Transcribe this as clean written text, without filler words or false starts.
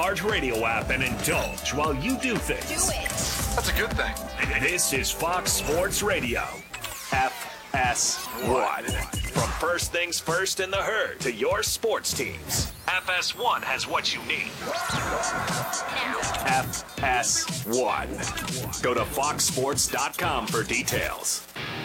iHeartRadio app and indulge while you do things. Do it. That's a good thing. This is Fox Sports Radio. FS1. From first things first in the herd to your sports teams, FS1 has what you need. FS1. Go to foxsports.com for details.